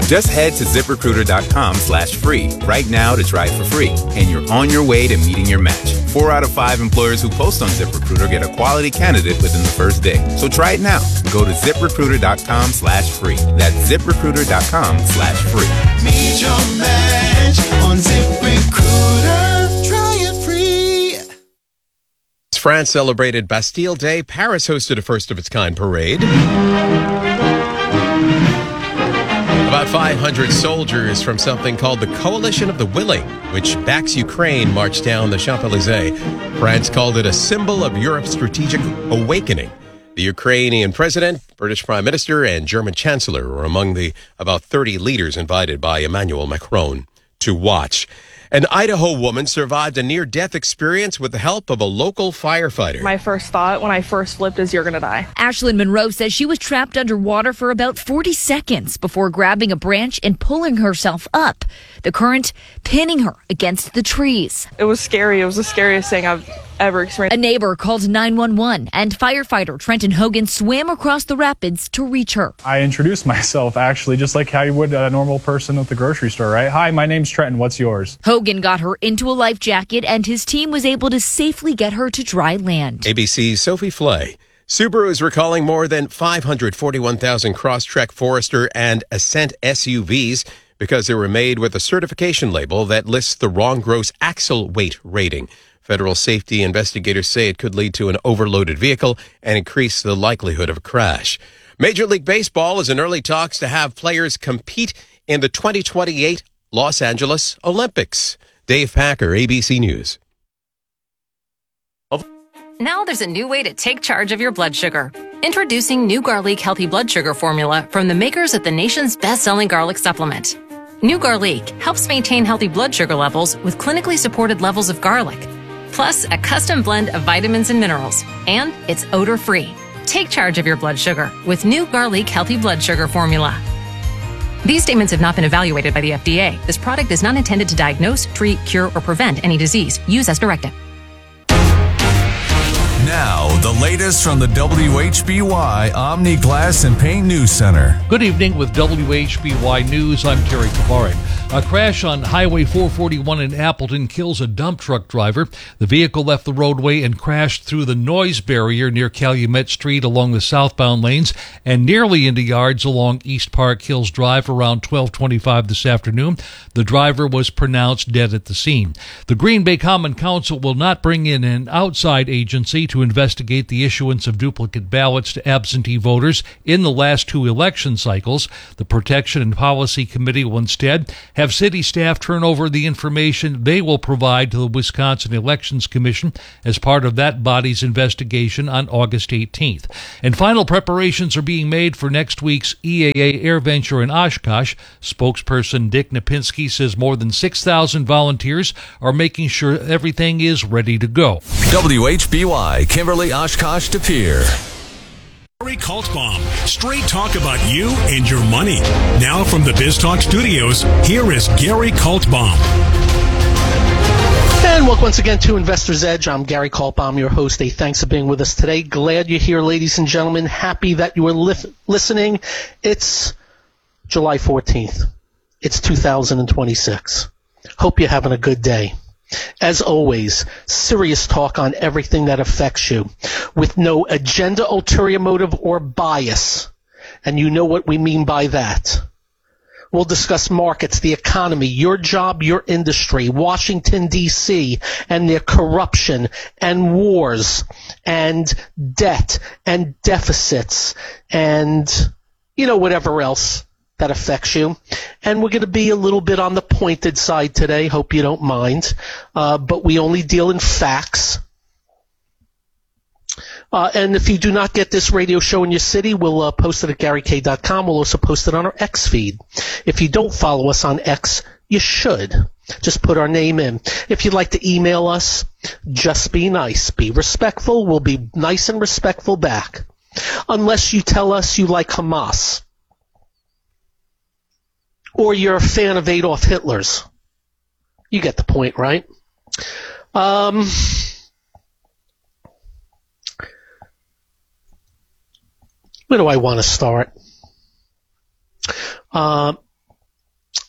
Just head to ZipRecruiter.com/free right now to try it for free, and you're on your way to meeting your match. 4 out of 5 employers who post on ZipRecruiter get a quality candidate within the first day. So try it now. Go to ZipRecruiter.com/free. That's ZipRecruiter.com/free. Meet your match on ZipRecruiter. Try it free. France celebrated Bastille Day. Paris hosted a first-of-its-kind parade. About 500 soldiers from something called the Coalition of the Willing, which backs Ukraine, marched down the Champs-Élysées. France called it a symbol of Europe's strategic awakening. The Ukrainian president, British prime minister, and German chancellor were among the about 30 leaders invited by Emmanuel Macron to watch. An Idaho woman survived a near-death experience with the help of a local firefighter. My first thought when I first flipped is, you're going to die. Ashlyn Monroe says she was trapped underwater for about 40 seconds before grabbing a branch and pulling herself up, the current pinning her against the trees. It was scary. It was the scariest thing I've ever experienced. A neighbor called 911, and firefighter Trenton Hogan swam across the rapids to reach her. I introduced myself, actually, just like how you would a normal person at the grocery store, right? Hi, my name's Trenton. What's yours? Hogan got her into a life jacket, and his team was able to safely get her to dry land. ABC's Sophie Flay. Subaru is recalling more than 541,000 Crosstrek Forester and Ascent SUVs because they were made with a certification label that lists the wrong gross axle weight rating. Federal safety investigators say it could lead to an overloaded vehicle and increase the likelihood of a crash. Major League Baseball is in early talks to have players compete in the 2028 Los Angeles Olympics. Dave Packer, ABC News. Now there's a new way to take charge of your blood sugar. Introducing New Garlic Healthy Blood Sugar Formula from the makers of the nation's best-selling garlic supplement. New Garlic helps maintain healthy blood sugar levels with clinically supported levels of garlic, plus a custom blend of vitamins and minerals, and it's odor-free. Take charge of your blood sugar with New Garlic Healthy Blood Sugar Formula. These statements have not been evaluated by the FDA. This product is not intended to diagnose, treat, cure, or prevent any disease. Use as directed. Now, the latest from the WHBY Omni Glass and Paint News Center. Good evening with WHBY News. I'm Terry Kavarek. A crash on Highway 441 in Appleton kills a dump truck driver. The vehicle left the roadway and crashed through the noise barrier near Calumet Street along the southbound lanes and nearly into yards along East Park Hills Drive around 12:25 this afternoon. The driver was pronounced dead at the scene. The Green Bay Common Council will not bring in an outside agency to investigate the issuance of duplicate ballots to absentee voters in the last 2 election cycles. The Protection and Policy Committee will instead have city staff turn over the information they will provide to the Wisconsin Elections Commission as part of that body's investigation on August 18th. And final preparations are being made for next week's EAA AirVenture in Oshkosh. Spokesperson Dick Napinski says more than 6,000 volunteers are making sure everything is ready to go. WHBY, Kimberly, Oshkosh, De Pere. Gary Kaltbaum, straight talk about you and your money. Now from the BizTalk studios, here is Gary Kaltbaum. And welcome once again to Investor's Edge. I'm Gary Kaltbaum, your host. Thanks for being with us today. Glad you're here, ladies and gentlemen. Happy that you are listening. It's July 14th. It's 2026. Hope you're having a good day. As always, serious talk on everything that affects you with no agenda, ulterior motive, or bias. And you know what we mean by that. We'll discuss markets, the economy, your job, your industry, Washington, D.C., and their corruption and wars and debt and deficits and, whatever else that affects you. And we're going to be a little bit on the pointed side today. Hope you don't mind. But we only deal in facts. And if you do not get this radio show in your city, we'll post it at GaryK.com. We'll also post it on our X feed. If you don't follow us on X, you should. Just put our name in. If you'd like to email us, just be nice. Be respectful. We'll be nice and respectful back. Unless you tell us you like Hamas. Or you're a fan of Adolf Hitler's. You get the point, right? Where do I want to start?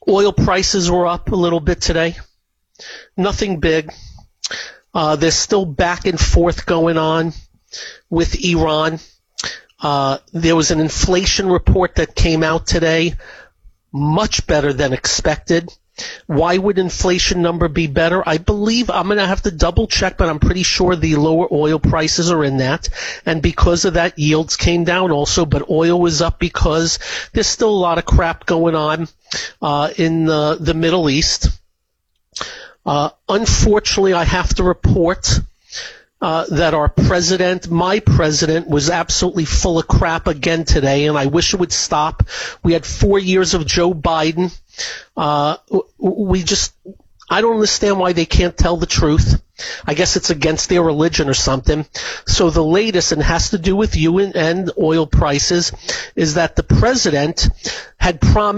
Oil prices were up a little bit today. Nothing big. There's still back and forth going on with Iran. There was an inflation report that came out today, much better than expected. Why would inflation number be better? I believe, I'm going to have to double check, but I'm pretty sure the lower oil prices are in that. And because of that, yields came down also, but oil was up because there's still a lot of crap going on in the Middle East. Unfortunately, I have to report that our president, my president, was absolutely full of crap again today, and I wish it would stop. We had 4 years of Joe Biden. I don't understand why they can't tell the truth. I guess it's against their religion or something. So the latest, and has to do with you and oil prices, is that the president had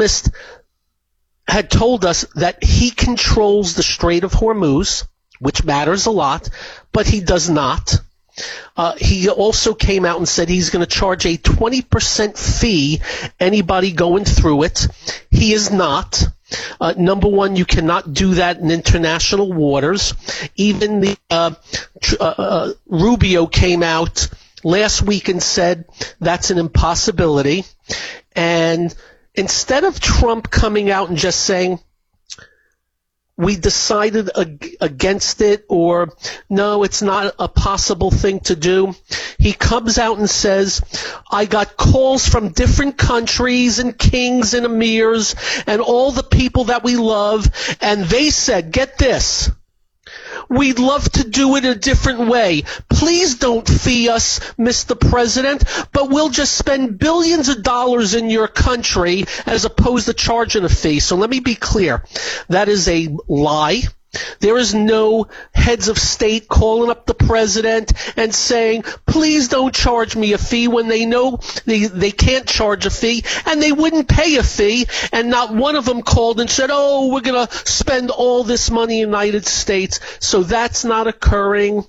told us that he controls the Strait of Hormuz, which matters a lot, but he does not. He also came out and said he's going to charge a 20% fee anybody going through it. He is not. Number one, you cannot do that in international waters. Even the Rubio came out last week and said that's an impossibility. And instead of Trump coming out and just saying, we decided against it, or no, it's not a possible thing to do, he comes out and says, I got calls from different countries and kings and emirs and all the people that we love, and they said, get this, we'd love to do it a different way. Please don't fee us, Mr. President, but we'll just spend billions of dollars in your country as opposed to charging a fee. So let me be clear. That is a lie. There is no heads of state calling up the president and saying, please don't charge me a fee, when they know they can't charge a fee, and they wouldn't pay a fee. And not one of them called and said, oh, we're going to spend all this money in the United States. So that's not occurring.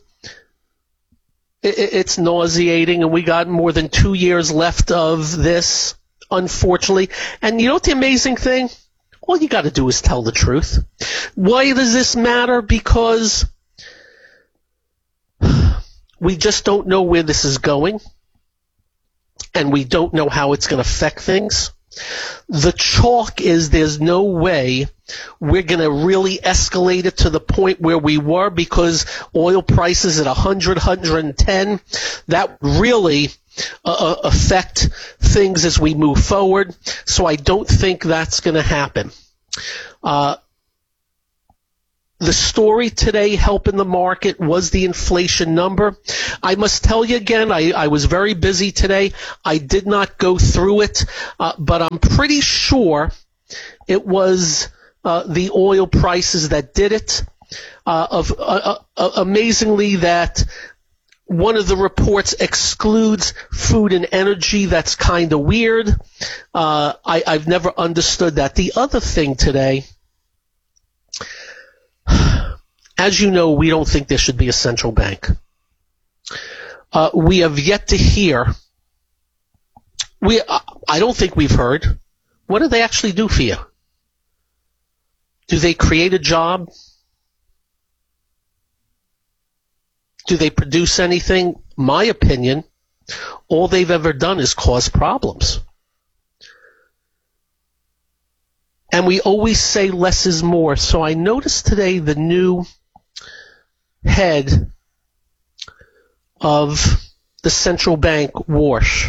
It's nauseating, and we got more than 2 years left of this, unfortunately. And you know what the amazing thing? All you got to do is tell the truth. Why does this matter? Because we just don't know where this is going, and we don't know how it's going to affect things. The chalk is there's no way we're going to really escalate it to the point where we were, because oil prices at 100, 110, that really affect things as we move forward. So I don't think that's going to happen. The story today helping the market was the inflation number. I must tell you again, I was very busy today. I did not go through it, but I'm pretty sure it was the oil prices that did it. Amazingly, that one of the reports excludes food and energy. That's kind of weird. I've never understood that. The other thing today, as you know, we don't think there should be a central bank. We have yet to hear. I don't think we've heard. What do they actually do for you? Do they create a job? Do they produce anything? My opinion, all they've ever done is cause problems. And we always say less is more. So I noticed today the new head of the central bank, Warsh.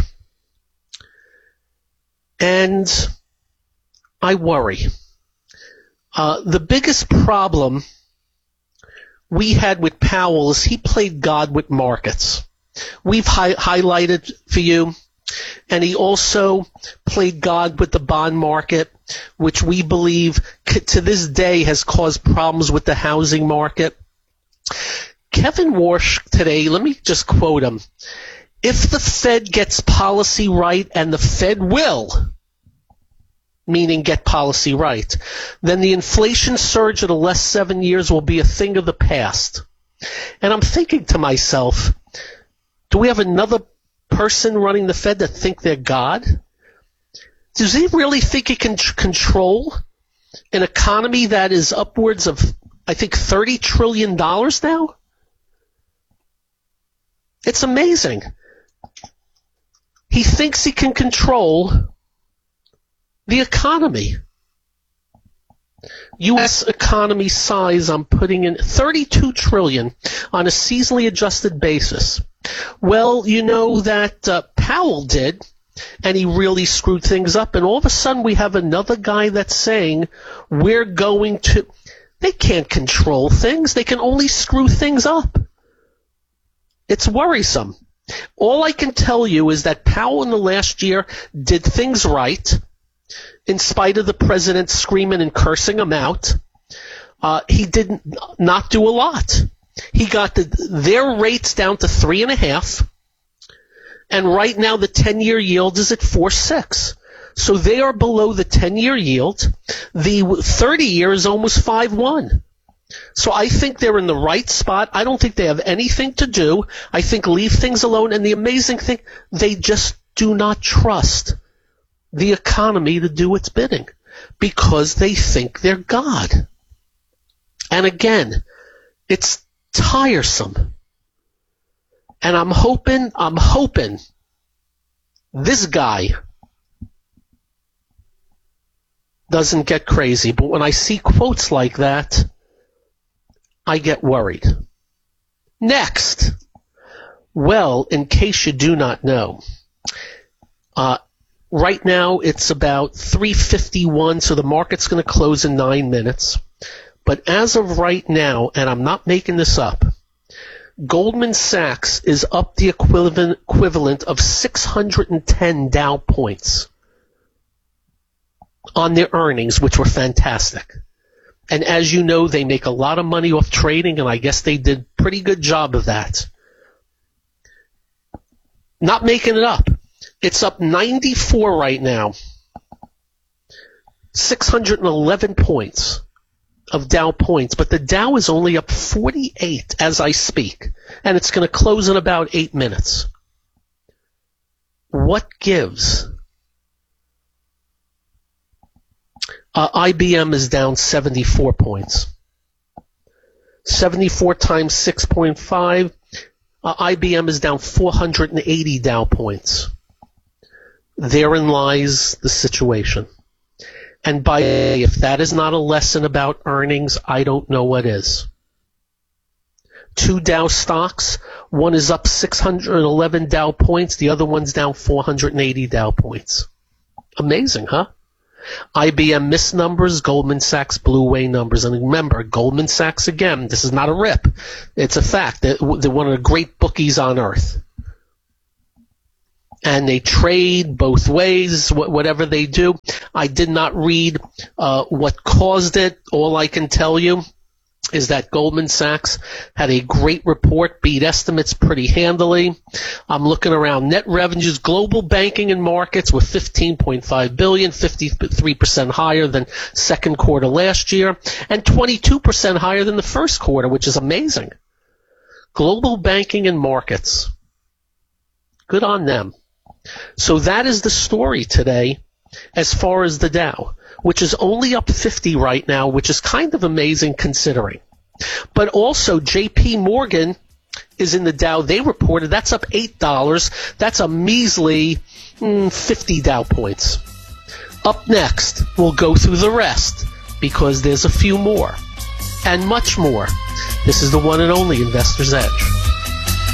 And I worry. The biggest problem we had with Powell is he played God with markets. We've highlighted for you. And he also played God with the bond market, which we believe to this day has caused problems with the housing market. Kevin Warsh today, let me just quote him. If the Fed gets policy right, and the Fed will, meaning get policy right, then the inflation surge of the last 7 years will be a thing of the past. And I'm thinking to myself, do we have another person running the Fed that think they're God? Does he really think he can control an economy that is upwards of, I think, $30 trillion now? It's amazing. He thinks he can control the economy. U.S. economy size, I'm putting in $32 trillion on a seasonally adjusted basis. Well, you know that Powell did, and he really screwed things up. And all of a sudden we have another guy that's saying we're going to – they can't control things. They can only screw things up. It's worrisome. All I can tell you is that Powell in the last year did things right in spite of the president screaming and cursing him out. He did not do a lot. He got their rates down to 3.5%, and right now the 10-year yield is at 4.6%. So they are below the 10-year yield. The 30-year is almost 5.1%. So I think they're in the right spot. I don't think they have anything to do. I think leave things alone. And the amazing thing, they just do not trust the economy to do its bidding because they think they're God. And again, it's tiresome. And I'm hoping this guy doesn't get crazy. But when I see quotes like that, I get worried. Next. Well, in case you do not know, right now it's about 3:51, so the market's going to close in 9 minutes. But as of right now, and I'm not making this up, Goldman Sachs is up the equivalent of 610 Dow points on their earnings, which were fantastic. And as you know, they make a lot of money off trading, and I guess they did a pretty good job of that. Not making it up. It's up 94 right now. 611 points of Dow points, but the Dow is only up 48 as I speak, and it's going to close in about 8 minutes. What gives? IBM is down 74 points. 74 times 6.5. IBM is down 480 Dow points. Therein lies the situation. And if that is not a lesson about earnings, I don't know what is. 2 Dow stocks. One is up 611 Dow points. The other one's down 480 Dow points. Amazing, huh? IBM missed numbers, Goldman Sachs blew away numbers. And remember, Goldman Sachs, again, this is not a rip. It's a fact. They're one of the great bookies on earth. And they trade both ways, whatever they do. I did not read what caused it. All I can tell you is that Goldman Sachs had a great report, beat estimates pretty handily. I'm looking around net revenues, global banking and markets were $15.5 billion, 53% higher than second quarter last year, and 22% higher than the first quarter, which is amazing. Global banking and markets. Good on them. So that is the story today as far as the Dow, which is only up 50 right now, which is kind of amazing considering. But also JP Morgan is in the Dow. They reported that's up $8. That's a measly 50 Dow points. Up next, we'll go through the rest because there's a few more and much more. This is the one and only Investor's Edge.